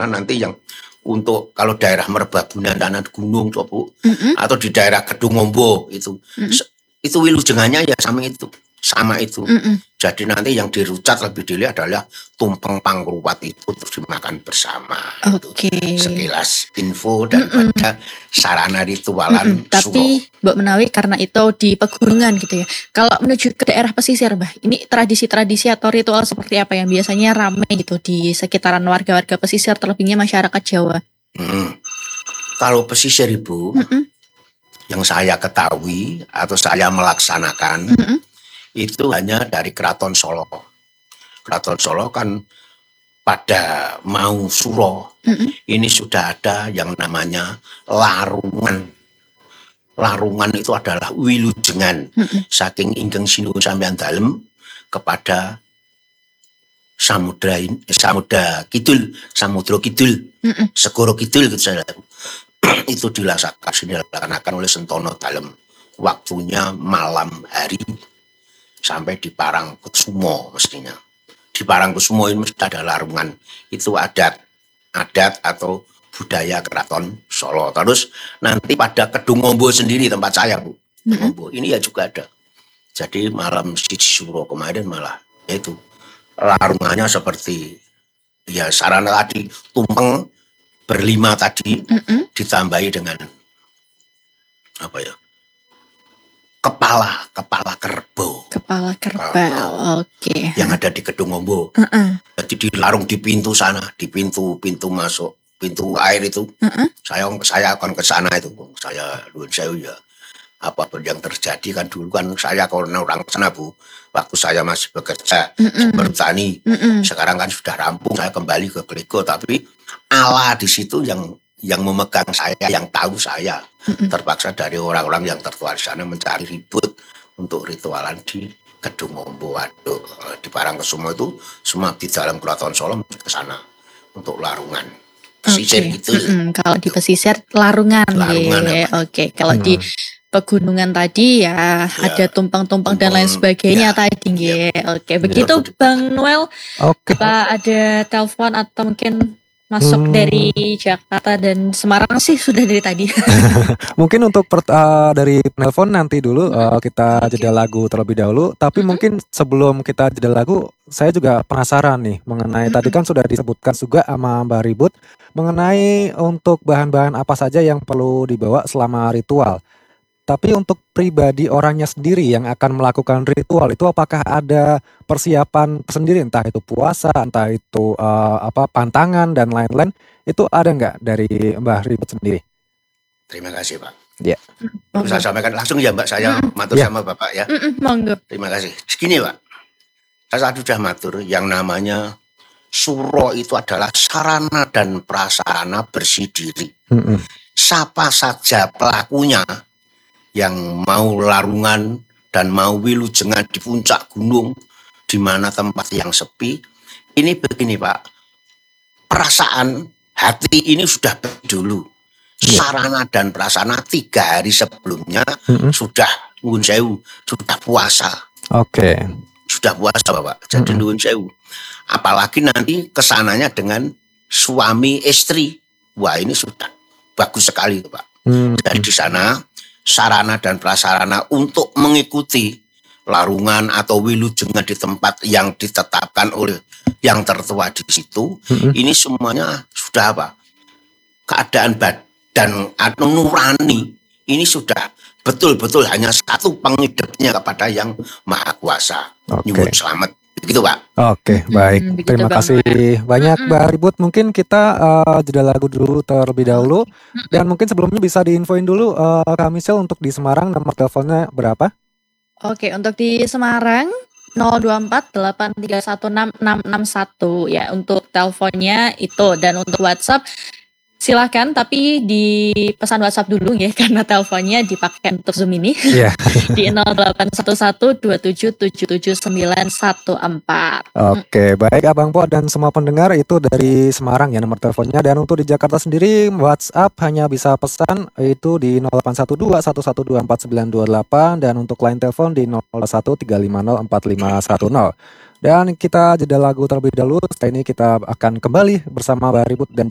Karena nanti yang untuk kalau daerah Merbabunan dan Gunung Bu, atau di daerah Kedungombo itu wilujengannya ya sama itu. Jadi nanti yang dirucat lebih dulu adalah tumpeng pangruwat itu terus dimakan bersama. Oke. Sekilas info daripada sarana ritualan. Tapi Mbak Menawi karena itu di pegunungan gitu ya. Kalau menuju ke daerah pesisir, Mbak, ini tradisi-tradisi atau ritual seperti apa yang biasanya ramai gitu di sekitaran warga-warga pesisir, terlebihnya masyarakat Jawa? Kalau pesisir Ibu, yang saya ketahui atau saya melaksanakan itu hanya dari Keraton Solo. Keraton Solo kan pada mau suro ini sudah ada yang namanya larungan. Larungan itu adalah wilujengan saking ingkang sinuwun sampeyan dalem kepada Samudra Kidul, Segoro Kidul gitu saya. Itu dilaksanakan oleh Sentono Dalem. Waktunya malam hari sampai di Parangkusumo mestinya. Di Parangkusumo ini mesti ada larungan. Itu adat atau budaya Keraton Solo. Terus nanti pada Kedungombo sendiri tempat saya Bu. Kedungombo ini ya juga ada. Jadi malam Suro kemarin malah itu larungannya seperti ya sarana tadi tumpeng berlima tadi ditambahi dengan apa ya? Kepala kerbau. Kepala kerbau. Oke. Yang ada di Kedungombo. Jadi dilarung di pintu sana, di pintu masuk, pintu air itu. Saya akan ke sana itu. Saya ya. Apa yang terjadi kan dulu kan saya karena orang sana Bu. Waktu saya masih bekerja bertani. Sekarang kan sudah rampung, saya kembali ke Klego, tapi Allah di situ yang memegang saya, yang tahu saya. Terpaksa dari orang-orang yang tertua di sana mencari ribut untuk ritualan di Kedungombo. Waduh, di Parangkusumo itu semua di dalam Keraton Solo ke sana untuk larungan. Pesisir gitu. Kalau di pesisir larungan ya. Oke, kalau di pegunungan tadi ya ada tumpeng-tumpeng dan lain sebagainya tadi ya. Oke, begitu Bang Noel. Apa ada telepon atau mungkin masuk dari Jakarta dan Semarang sih sudah dari tadi. Mungkin untuk dari telepon nanti dulu kita jeda lagu terlebih dahulu. Tapi mungkin sebelum kita jeda lagu, saya juga penasaran nih mengenai tadi kan sudah disebutkan juga sama Mbak Ribut mengenai untuk bahan-bahan apa saja yang perlu dibawa selama ritual. Tapi untuk pribadi orangnya sendiri yang akan melakukan ritual itu apakah ada persiapan sendiri, entah itu puasa, entah itu pantangan dan lain-lain, itu ada nggak dari Mbah Ribut sendiri? Terima kasih Pak. Ya. Saya sampaikan langsung ya Mbak, saya matur sama Bapak ya. Monggo. Terima kasih. Segini Pak, saya sudah matur yang namanya suro itu adalah sarana dan prasarana bersih diri. Siapa saja pelakunya yang mau larungan dan mau wilujengan di puncak gunung, di mana tempat yang sepi, ini begini Pak, perasaan hati ini sudah dulu. Sarana dan prasarana 3 hari sebelumnya sudah nuwun sewu, sudah puasa. Oke. Sudah puasa Bapak, jadi nuwun sewu. Apalagi nanti kesananya dengan suami istri, wah ini sudah bagus sekali Pak. Dari di sana sarana dan prasarana untuk mengikuti larungan atau wilujengan di tempat yang ditetapkan oleh yang tertua di situ, ini semuanya sudah apa? Keadaan badan atau nurani ini sudah betul-betul hanya satu pengidupnya kepada yang Maha Kuasa. Nyuwun selamat. Begitu Pak. Oke, baik. Terima kasih banyak Mbak Ribut. Mungkin kita jeda lagu dulu terlebih dahulu. Dan mungkin sebelumnya bisa diinfoin dulu Kak Michelle untuk di Semarang nomor teleponnya berapa? Oke, untuk di Semarang 02483166661 ya untuk teleponnya itu, dan untuk WhatsApp silahkan tapi di pesan WhatsApp dulu ya karena teleponnya dipakai untuk Zoom ini. Di 081127779914. Oke, baik Abang Po dan semua pendengar, itu dari Semarang ya nomor teleponnya. Dan untuk di Jakarta sendiri WhatsApp hanya bisa pesan itu di 081211249928 dan untuk line telepon di 0135045510. Dan kita jeda lagu terlebih dahulu. Setelah ini kita akan kembali bersama Mbak Ribut dan